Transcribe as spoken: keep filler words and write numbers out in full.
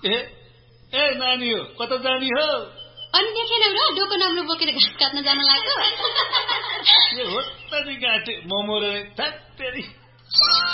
ए ए नानी हो कता जानी हो अनि देखेनौ र डोको नाम्लो बोकेर घाँस काट्न जान लाग्यो ए हो त नि गाटे मोमो र थत्तेरी